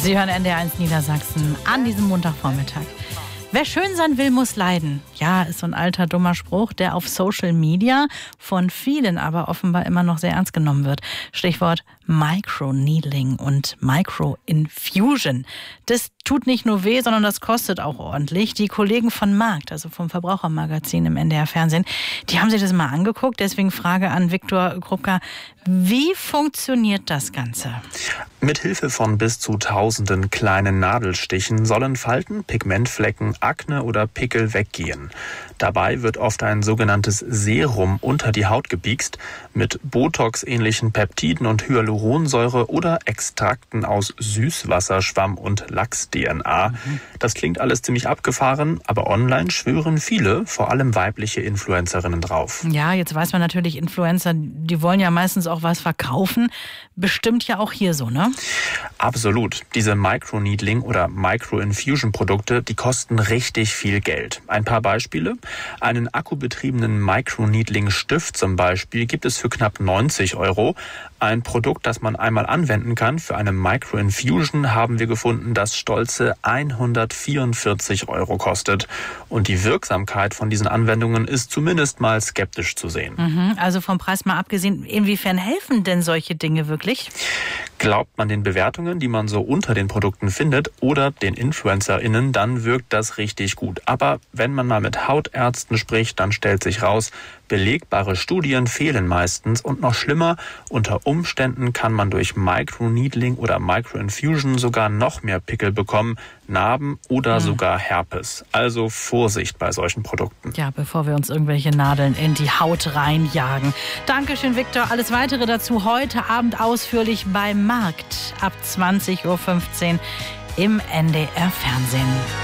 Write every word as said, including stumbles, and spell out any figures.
Sie hören N D R eins Niedersachsen an diesem Montagvormittag. Wer schön sein will, muss leiden. Ja, ist so ein alter, dummer Spruch, der auf Social Media von vielen aber offenbar immer noch sehr ernst genommen wird. Stichwort Microneedling und Microinfusion. Das tut nicht nur weh, sondern das kostet auch ordentlich. Die Kollegen von Markt, also vom Verbrauchermagazin im N D R-Fernsehen, die haben sich das mal angeguckt. Deswegen Frage an Viktor Krupka, wie funktioniert das Ganze? Mit Hilfe von bis zu tausenden kleinen Nadelstichen sollen Falten, Pigmentflecken, Akne oder Pickel weggehen. Dabei wird oft ein sogenanntes Serum unter die Haut gepiekst mit Botox-ähnlichen Peptiden und Hyaluronsäure oder Extrakten aus Süßwasser, Schwamm und Lachs-D N A. Mhm. Das klingt alles ziemlich abgefahren, aber online schwören viele, vor allem weibliche Influencerinnen drauf. Ja, jetzt weiß man natürlich, Influencer, die wollen ja meistens auch was verkaufen. Bestimmt ja auch hier so, ne? Absolut. Diese Microneedling- oder Microinfusion-Produkte, die kosten richtig viel Geld. Ein paar Beispiele. Einen akkubetriebenen Microneedling-Stift zum Beispiel gibt es für knapp neunzig Euro. Ein Produkt, das man einmal anwenden kann für eine Microinfusion, haben wir gefunden, das stolze hundertvierundvierzig Euro kostet. Und die Wirksamkeit von diesen Anwendungen ist zumindest mal skeptisch zu sehen. Mhm, also vom Preis mal abgesehen, inwiefern helfen denn solche Dinge wirklich? Glaubt man den Bewertungen, die man so unter den Produkten findet, oder den InfluencerInnen, dann wirkt das richtig gut. Aber wenn man mal mit Hautärzten spricht, dann stellt sich raus, belegbare Studien fehlen meistens. Und noch schlimmer, unter Umständen kann man durch Microneedling oder Microinfusion sogar noch mehr Pickel bekommen, Narben oder hm. sogar Herpes. Also Vorsicht bei solchen Produkten. Ja, bevor wir uns irgendwelche Nadeln in die Haut reinjagen. Dankeschön, Viktor. Alles Weitere dazu heute Abend ausführlich bei Markt ab zwanzig Uhr fünfzehn im N D R-Fernsehen.